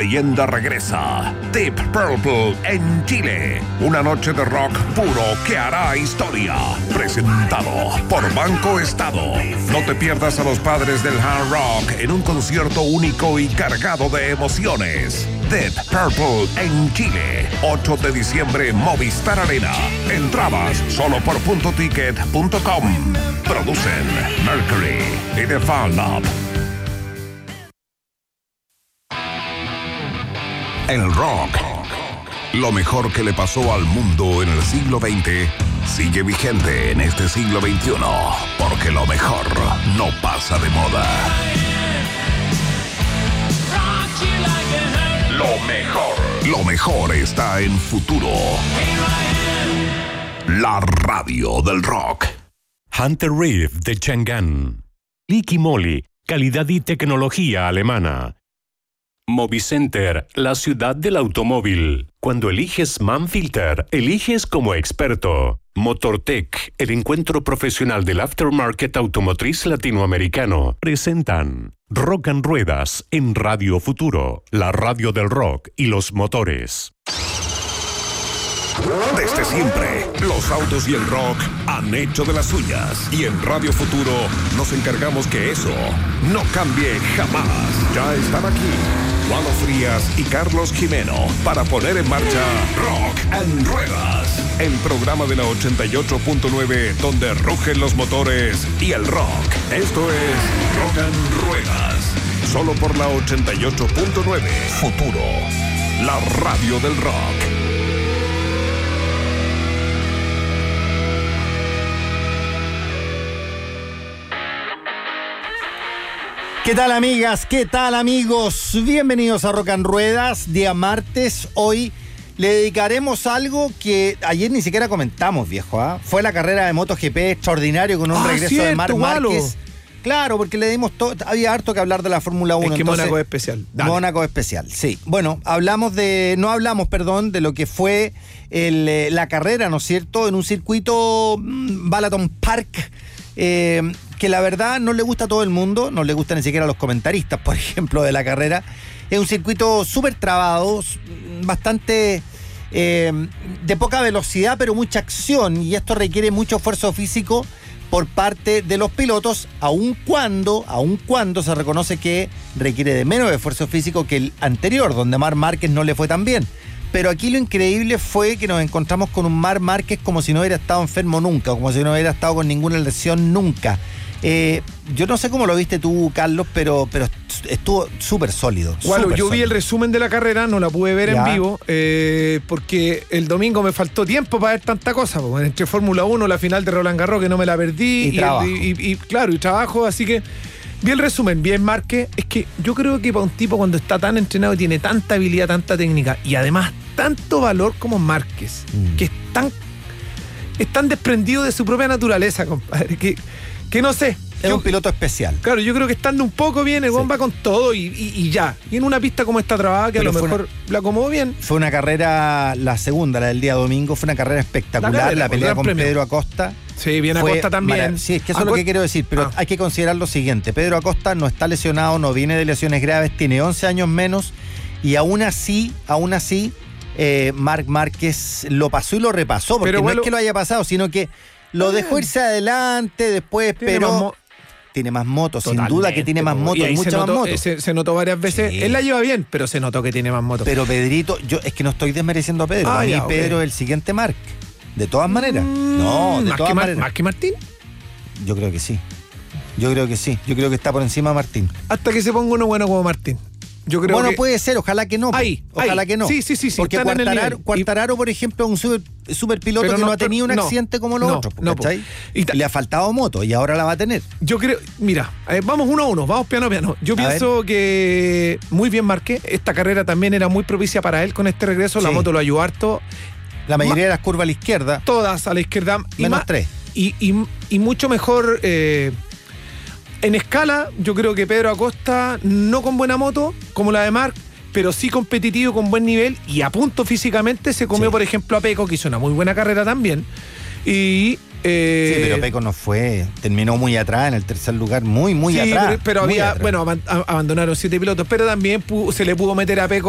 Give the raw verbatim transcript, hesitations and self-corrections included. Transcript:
leyenda regresa. Deep Purple en Chile. Una noche de rock puro que hará historia. Presentado por Banco Estado. No te pierdas a los padres del hard rock en un concierto único y cargado de emociones. Deep Purple en Chile. ocho de diciembre, Movistar Arena. Entradas solo por punto ticket punto com. Producen Mercury y The Fan Lab. El rock, lo mejor que le pasó al mundo en el siglo veinte, sigue vigente en este siglo veintiuno, porque lo mejor no pasa de moda. Lo mejor, lo mejor está en futuro. La radio del rock. Hunter Reef de Chang'an. Liqui Moly, calidad y tecnología alemana. Movicenter, la ciudad del automóvil. Cuando eliges Manfilter, eliges como experto. Motortech, el encuentro profesional del aftermarket automotriz latinoamericano. Presentan Rock and Ruedas en Radio Futuro, la radio del rock y los motores. Desde siempre, los autos y el rock han hecho de las suyas. Y en Radio Futuro nos encargamos que eso no cambie jamás. Ya están aquí Juan Frías y Carlos Jimeno para poner en marcha Rock and Ruedas, el programa de la ochenta y ocho punto nueve donde rugen los motores y el rock. Esto es Rock and Ruedas, solo por la ochenta y ocho punto nueve. Futuro, la radio del rock. ¿Qué tal, amigas? ¿Qué tal, amigos? Bienvenidos a Rock and Ruedas, día martes. Hoy le dedicaremos algo que ayer ni siquiera comentamos, viejo. ¿eh? Fue la carrera de MotoGP extraordinario con un ah, regreso cierto, de Marc Márquez. Claro, porque le dimos todo, había harto que hablar de la Fórmula uno. Es que entonces, Mónaco es especial. Dale. Mónaco es especial, sí. Bueno, hablamos de, no hablamos, perdón, de lo que fue el, la carrera, ¿no es cierto? En un circuito mmm, Balaton Park, eh, que la verdad no le gusta a todo el mundo, no le gusta ni siquiera a los comentaristas, por ejemplo, de la carrera. Es un circuito súper trabado, bastante eh, de poca velocidad, pero mucha acción, y esto requiere mucho esfuerzo físico por parte de los pilotos, aun cuando, aun cuando se reconoce que requiere de menos esfuerzo físico que el anterior, donde Marc Márquez no le fue tan bien. Pero aquí lo increíble fue que nos encontramos con un Marc Márquez como si no hubiera estado enfermo nunca, como si no hubiera estado con ninguna lesión nunca. Eh, yo no sé cómo lo viste tú, Carlos, pero, pero estuvo súper sólido. Bueno, super yo sólido. vi el resumen de la carrera, no la pude ver ya. en vivo, eh, porque el domingo me faltó tiempo para ver tanta cosa, porque entre Fórmula uno, la final de Roland Garros, que no me la perdí, y, y, trabajo. y, y, y claro, y trabajo, así que vi el resumen, bien Márquez. Es que yo creo que para un tipo cuando está tan entrenado y tiene tanta habilidad, tanta técnica, y además tanto valor como Márquez, mm. que es tan, es tan desprendido de su propia naturaleza, compadre, que, que no sé. Es yo, un piloto especial. Claro, yo creo que estando un poco bien, el sí. bomba con todo y, y, y ya. Y en una pista como esta trabada, que pero a lo mejor una, la acomodó bien. Fue una carrera, la segunda, la del día domingo, fue una carrera espectacular. La, carrera, la pelea con premio. Pedro Acosta. Sí, bien Acosta también. Sí, es que eso Acosta, es lo que quiero decir, pero ah. hay que considerar lo siguiente. Pedro Acosta no está lesionado, no viene de lesiones graves, tiene once años menos, y aún así, aún así, eh, Marc Márquez lo pasó y lo repasó, porque pero bueno, no es que lo haya pasado, sino que lo dejó irse adelante, después esperó. Tiene más motos, sin duda que tiene más motos, muchas más motos. Se, se notó varias veces, sí. Él la lleva bien, pero se notó que tiene más motos. Pero Pedrito, yo es que no estoy desmereciendo a Pedro, ah, a mí ya, Pedro okay. es el siguiente Marc, de todas maneras. Mm, no, de ¿más todas que maneras. ¿Más que Martín? Yo creo que sí, yo creo que sí, yo creo que está por encima de Martín. Hasta que se ponga uno bueno como Martín. Yo creo bueno, que... puede ser, ojalá que no. Ahí, ojalá ahí. que no. Sí, sí, sí. sí porque Quartararo, Quartararo, por ejemplo, es un super, super piloto pero que no, no ha tenido un accidente no, como los no, otros, no, ¿cachai? Y ta... Le ha faltado moto y ahora la va a tener. Yo creo, mira, eh, vamos uno a uno, vamos piano a piano. Yo a pienso ver. que muy bien Márquez. Esta carrera también era muy propicia para él con este regreso. Sí. La moto lo ayudó harto. La mayoría Ma... de las curvas a la izquierda. Todas a la izquierda. Y menos tres. Y, y, y mucho mejor... Eh, en escala, yo creo que Pedro Acosta, no con buena moto, como la de Marc, pero sí competitivo, con buen nivel, y a punto físicamente se comió, sí. por ejemplo, a Pecco, que hizo una muy buena carrera también. Y Eh, sí, pero Pecco no fue, terminó muy atrás, en el tercer lugar, muy, muy sí, atrás. Pero, pero muy había, atrás. bueno, abandonaron siete pilotos, pero también pu- se le pudo meter a Pecco